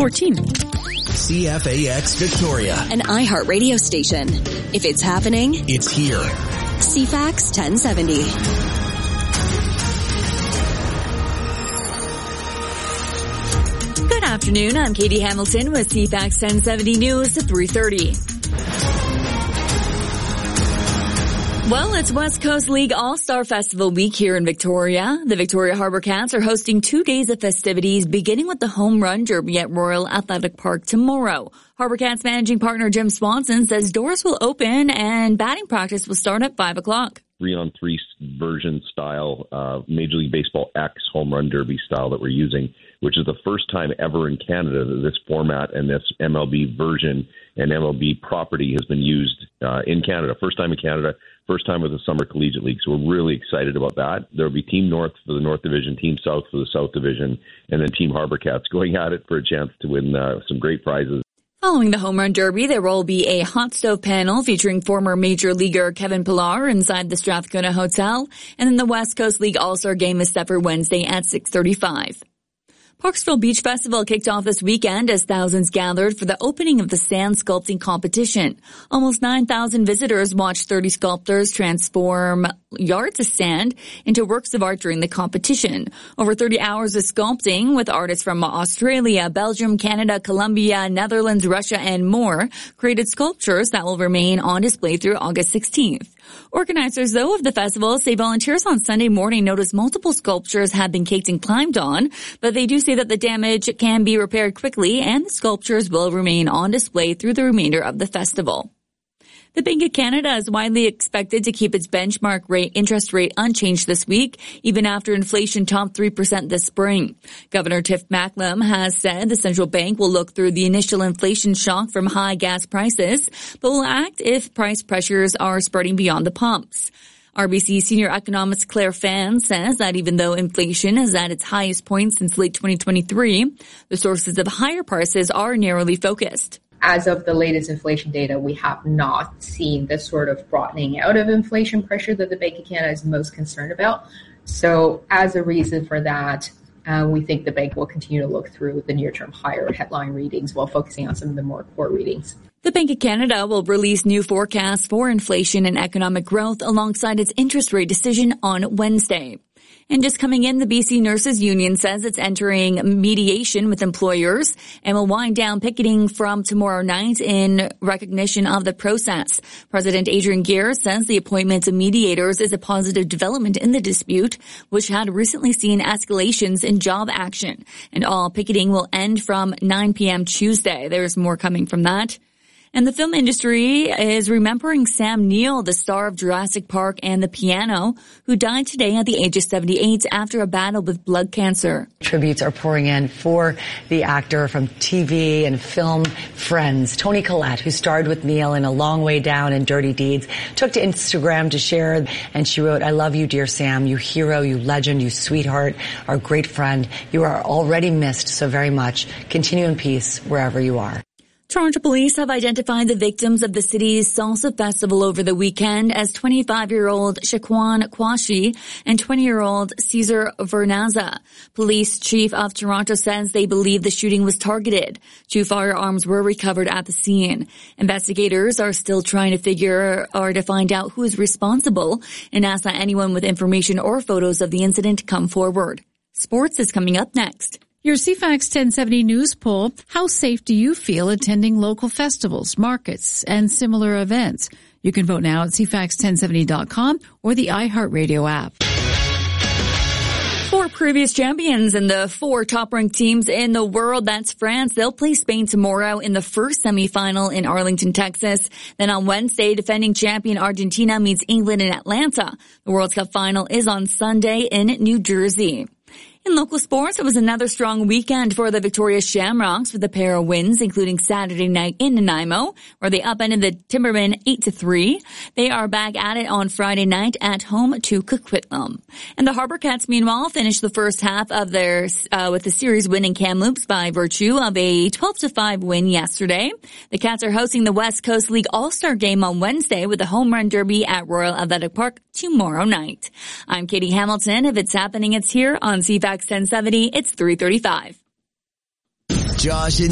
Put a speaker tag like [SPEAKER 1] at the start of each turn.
[SPEAKER 1] 14.
[SPEAKER 2] CFAX Victoria.
[SPEAKER 3] An iHeart radio station. If it's happening,
[SPEAKER 2] it's here.
[SPEAKER 3] CFAX 1070.
[SPEAKER 4] Good afternoon. I'm Katie Hamilton with CFAX 1070 News at 3:30. Well, it's West Coast League All-Star Festival week here in Victoria. The Victoria Harbour Cats are hosting 2 days of festivities, beginning with the Home Run Derby at Royal Athletic Park tomorrow. Harbour Cats managing partner Jim Swanson says doors will open and batting practice will start at 5 o'clock.
[SPEAKER 5] 3-on-3 version style, Major League Baseball X Home Run Derby style that we're using, which is the first time ever in Canada that this format and this MLB version and MLB property has been used in Canada. First time in Canada, first time with the Summer Collegiate League. So we're really excited about that. There will be Team North for the North Division, Team South for the South Division, and then Team Harbour Cats going at it for a chance to win some great prizes.
[SPEAKER 4] Following the Home Run Derby, there will be a hot stove panel featuring former Major Leaguer Kevin Pillar inside the Strathcona Hotel. And then the West Coast League All-Star Game is set for Wednesday at 6:35. Parksville Beach Festival kicked off this weekend as thousands gathered for the opening of the sand sculpting competition. Almost 9,000 visitors watched 30 sculptors transform yards of sand into works of art during the competition. Over 30 hours of sculpting with artists from Australia, Belgium, Canada, Colombia, Netherlands, Russia, and more created sculptures that will remain on display through August 16th. Organizers, though, of the festival say volunteers on Sunday morning noticed multiple sculptures had been caked and climbed on, but they do say that the damage can be repaired quickly and the sculptures will remain on display through the remainder of the festival. The Bank of Canada is widely expected to keep its benchmark interest rate unchanged this week, even after inflation topped 3% this spring. Governor Tiff Macklem has said the central bank will look through the initial inflation shock from high gas prices, but will act if price pressures are spreading beyond the pumps. RBC senior economist Claire Fan says that even though inflation is at its highest point since late 2023, the sources of higher prices are narrowly focused.
[SPEAKER 6] As of the latest inflation data, we have not seen the sort of broadening out of inflation pressure that the Bank of Canada is most concerned about. So as a reason for that, we think the bank will continue to look through the near-term higher headline readings while focusing on some of the more core readings.
[SPEAKER 4] The Bank of Canada will release new forecasts for inflation and economic growth alongside its interest rate decision on Wednesday. And just coming in, the BC Nurses Union says it's entering mediation with employers and will wind down picketing from tomorrow night in recognition of the process. President Adrian Gear says the appointment of mediators is a positive development in the dispute, which had recently seen escalations in job action. And all picketing will end from 9 p.m. Tuesday. There's more coming from that. And the film industry is remembering Sam Neill, the star of Jurassic Park and The Piano, who died today at the age of 78 after a battle with blood cancer.
[SPEAKER 7] Tributes are pouring in for the actor from TV and film friends. Toni Collette, who starred with Neil in A Long Way Down and Dirty Deeds, took to Instagram to share, and she wrote, "I love you, dear Sam, you hero, you legend, you sweetheart, our great friend. You are already missed so very much. Continue in peace wherever you are."
[SPEAKER 4] Toronto police have identified the victims of the city's Salsa Festival over the weekend as 25-year-old Shaquan Kwashi and 20-year-old Cesar Vernaza. Police chief of Toronto says they believe the shooting was targeted. 2 firearms were recovered at the scene. Investigators are still trying to find out who is responsible and ask that anyone with information or photos of the incident come forward. Sports is coming up next.
[SPEAKER 1] Your CFAX 1070 News poll, how safe do you feel attending local festivals, markets, and similar events? You can vote now at cfax1070.com or the iHeartRadio app.
[SPEAKER 4] 4 previous champions and the 4 top-ranked teams in the world, that's France. They'll play Spain tomorrow in the first semifinal in Arlington, Texas. Then on Wednesday, defending champion Argentina meets England in Atlanta. The World Cup final is on Sunday in New Jersey. In local sports, it was another strong weekend for the Victoria Shamrocks with a pair of wins, including Saturday night in Nanaimo, where they upended the Timbermen 8-3. They are back at it on Friday night at home to Coquitlam. And the Harbour Cats, meanwhile, finished the first half of their with the series winning Kamloops by virtue of a 12-5 win yesterday. The Cats are hosting the West Coast League All-Star Game on Wednesday with a home run derby at Royal Athletic Park tomorrow night. I'm Katie Hamilton. If it's happening, it's here on CFAX 1070. It's 3:35.
[SPEAKER 2] Josh and